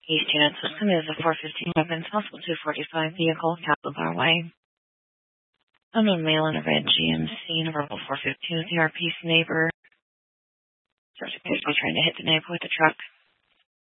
East Unit System is a 415 weapons, possible 245 vehicle, Capitol Bar Way. Unknown male in a red GMC, a verbal 415 with the RP's neighbor. Suspect is trying to hit the neighbor with the truck.